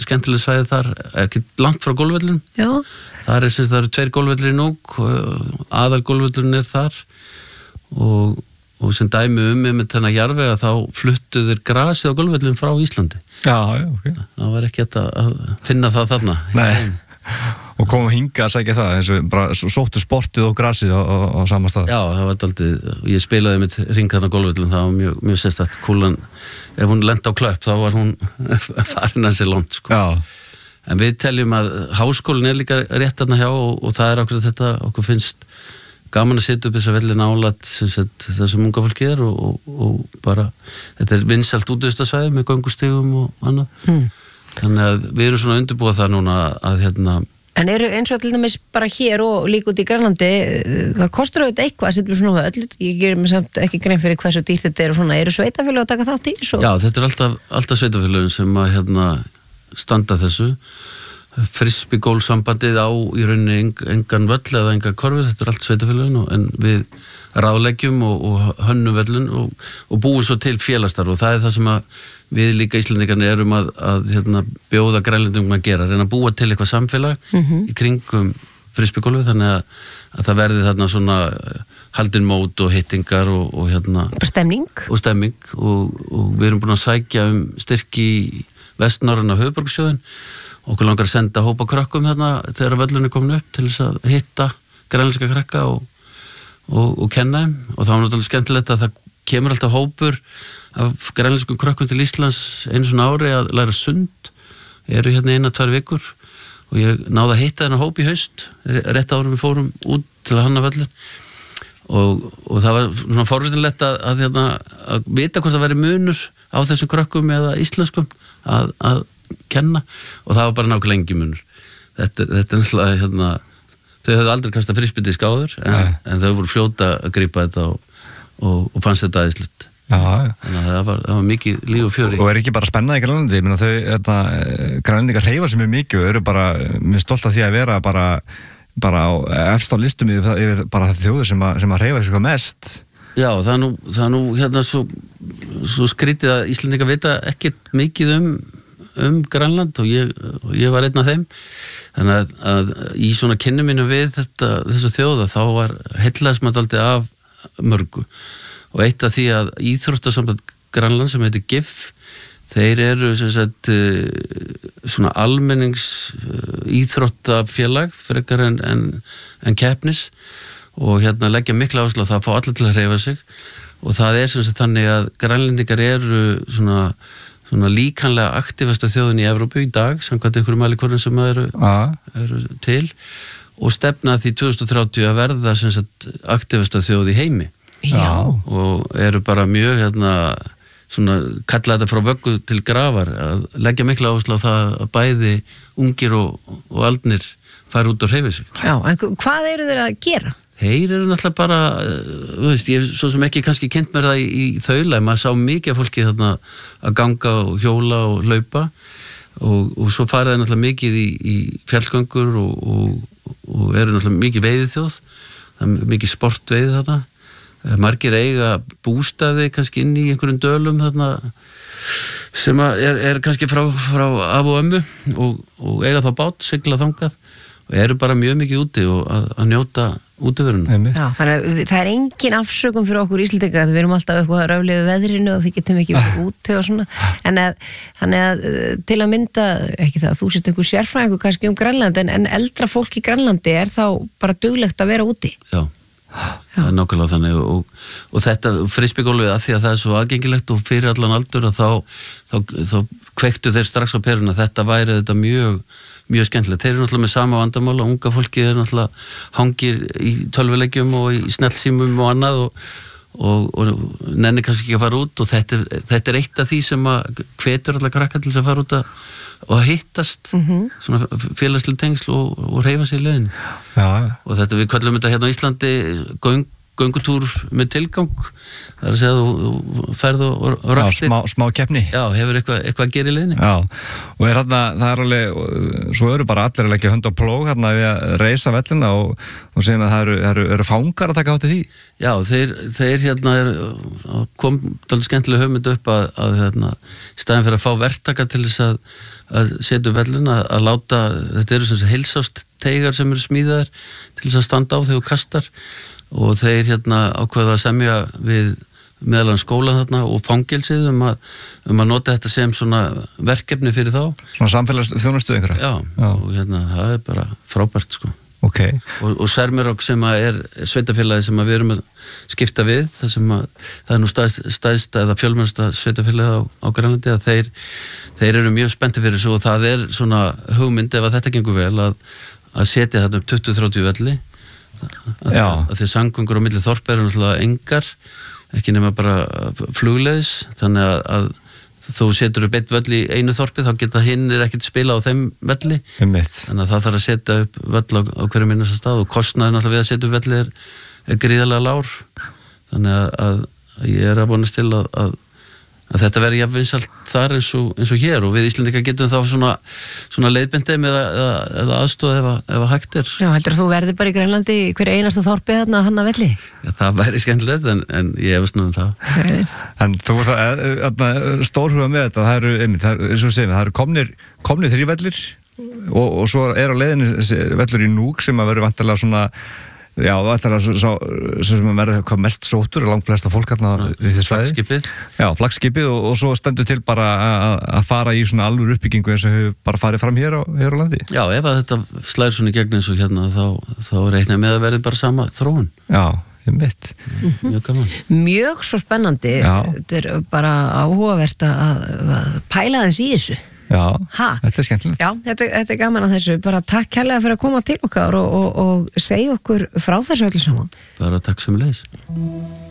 skemmtileg svæði þar, ekki langt frá golfvellinum. Já. Það eru 2 golfvellir í Núk, aðal golfvellurinn þar og sem dæmi með þennan jarðvega þá fluttu þeir grasið á golfvellin frá Íslandi. Já, ok. Það var ekki að finna það þarna. Nei. Og komum hingað að sækja það, eins og bara sóttu sportið og grasið á sama stað. Já, það var aldrei, ég spilaði með hring þarna á golfvellin, það var mjög sérstakt. Kúlan, ef hún lenti á klöpp, þá var hún farin að sér langt, sko. Já. En við teljum að háskólinn líka rétt þarna hjá og það akkurat þetta, okkur finnst gaman að setja upp þessa velli nálægt þessum unga fólki og bara, þetta vinsælt útivistarsvæði með göngustígum og annað. Þannig að við erum svona undirbúið það núna að En eru eins og til dæmis bara hér og líka út í Grænlandi, það kostur auðvitað eitthvað að setja mér svona öll, ég gerir mér samt ekki grein fyrir hversu dýrt þetta og svona, eru sveitafélög að taka þátt í þessu? Já, þetta alltaf sveitafélögin sem að standa þessu. Frisbee-gólfsambandið á í rauninni engan völl eða engan korfur, þetta allt sveitafélögin en við ráðleggjum og hönnum völlin og búum svo til félagsstarf og það það sem að við líka Íslendingarnir erum að bjóða Grænlendingum að gera, reyna að búa til eitthvað samfélag í kringum frisbeególfið þannig að það verði þarna svona haldin mót og hittingar og stemming og við erum búin að sækja styrki í vestnorræna höfuðborgarsjóðin. Okkur langar að senda hópa krökkum þegar völlin komin upp til þess að hitta grænlenska krakka og kenna þeim og það var náttúrulega skemmtilegt að það kemur alltaf hópur af grænlenskum krökkum til Íslands einu svona ári að læra sund, eru 1-2 vikur og ég náði að hitta þennan hóp í haust, rétt árum við fórum út til að hanna völlin og það var svona forvitinlegt að vita hvort það væri munur á þessum krökkum eða íslenskum að kenna og það var bara nákvæmlega engi munur. Þetta náttúrulega þau höfðu aldrei kastað frisbeedisk áður en þau voru fljóta að grípa þetta og fannst þetta æðislegt. Þannig að það var mikið líf og fjöri. Og ekki bara spennað í Grænlandi, Grænlendingar hreyfa sig mjög mikið og eru bara mjög stolt af því að vera bara á efst á listum yfir bara þjóðir sem að hreyfa sig mest. Já, það er nú svo skrítið að Íslendingar vita ekkert mikið um Grænland og ég var einn af þeim. Þannig að í svona kynni mínu við þessa þjóða þá var heillaðis maður dálítið af mörgu og eitt af því að íþróttasamband Grænland sem heitir GIF þeir eru sem sagt svona almennings íþróttafélag frekar en keppnis og leggja mikla áherslu á það að fá alla til að hreyfa sig og það sem sagt þannig að Grænlendingar eru svona líkanlega aktífasta þjóðin í Evrópu í dag samkvæmt einhverjum mælikvörðum sem eru til og stefna því 2030 að verða sem sagt aktífasta þjóð í heimi. Já. Og eru bara mjög svona kalla þetta frá vöggu til grafar að leggja mikla áherslu á það að bæði ungir og aldnir fara út og hreyfa sig. Já, en hvað eru þeir að gera? Þeir eru náttúrulega bara, ég svo sem ekki kannski kynnt mér það í þaula, maður sá mikið af fólki að ganga og hjóla og hlaupa og svo fara þeir náttúrulega mikið í fjallgöngur og eru náttúrulega mikið veiðiþjóð, það er mikið sportveiði þarna, margir eiga bústaði kannski inn í einhverjum dölum þarna sem er kannski frá af og ömmu og eiga þá bát, sigla þangað og eru bara mjög mikið úti og að njóta útiveruna. Já, þannig að það er engin afsökun fyrir okkur Íslendinga að við erum alltaf eitthvað að röflega við veðrinu og við getum ekki úti og svona þannig að til að mynda ekki það að þú sést einhver sérfræðingur kannski Grænland en eldra fólk í Grænlandi er þá bara duglegt að vera úti. Já, það er nákvæmlega þannig og þetta frisbeególfið að því að það er svo aðgengilegt og fyrir allan aldur að þá kveiktu þeir strax á peruna þetta væri þetta mjög skemmtilegt. Þeir eru náttúrulega með sama vandamála, unga fólki er náttúrulega hangir í tölvuleikjum og í snjallsímum og annað og nenni kannski ekki að fara út og þetta er eitt af því sem að hvetur alla krakka til þess að fara út og hittast svona félagslega tengsl og hreyfa sig í leiðinni. Já. Og þetta við köllum þetta hérna á Íslandi göngutúr með tilgang, það að segja þú ferð og röltir. Smá keppni. Já, hefur eitthvað að gera í leiðinni. Já, og það er alveg, svo eru bara allir að leggja hönd á plóg hérna við að reisa vellina og segjum að það eru fangar að taka átti því. Já, þeir hérna kom dálítið skemmtileg hugmynd upp að hérna, í staðinn fyrir að fá verktaka til þess að setja vellina, að láta, þetta eru sem heilsást teigar sem eru smíðaðir til þess að standa á þegar þú kastar, og þeir hérna ákveða að semja við meðal skóla þarna og fangelsið að nota þetta sem svona verkefni fyrir þá. Svona samfélagsþjónustu einhverja? Já, og hérna það er bara frábært sko. Okay. Og Sermerok sem er sveitafélagi sem við erum að skipta við, það er nú stæðsta eða fjölmennsta sveitafélagi á Grænlandi, að þeir eru mjög spenntir fyrir þessu, og það er svona hugmynd ef að þetta gengur vel að setja þetta 20-30 velli að því samgöngur á milli þorpa eru náttúrulega engar, ekki nema bara flugleiðis, þannig að þú setur upp einn völl í einu þorpi þá geta hinnir ekkert spila á þeim velli, þannig að það þarf að setja upp völl á hverju minnasta stað, og kostnaður náttúrulega við að setja upp velli er gríðarlega lágur, þannig að ég er að vonast til að þetta verði jafn vinsælt þar eins og hér, og við Íslendingar getum þá svona leiðbindið eða aðstoð ef hægt er. Já, heldur þú verði bara í Grænlandi hverju einasta þorpi þarna hanna velli? Já, það væri skemmtilegt, en ég hefst nú það. En þú stórhuga með þetta, það eru komnir 3 vellir og svo er á leiðinni vellur í Núk sem að verður vantarlega svona. Já, það er sem verður hvað mest sóttur, langt flesta fólk hérna við því svæði. Flaggskipið. Já, flaggskipið, og svo stendur til bara að fara í svona alvöru uppbyggingu eins og hefur bara farið fram hér á landi. Já, ef að þetta slæðir svona í gegn eins og hérna þá reikna ég með að verði bara sama þróun. Já, ég mitt. Mjög gaman. Mjög svo spennandi. Já. Þetta er bara áhugavert að pæla þess í þessu. Já, þetta er skemmtilegt. Já, þetta er gaman að þessu. Bara takk kærlega fyrir að koma til okkar og segja okkur frá þessu öllu saman. Bara takk sömuleiðis.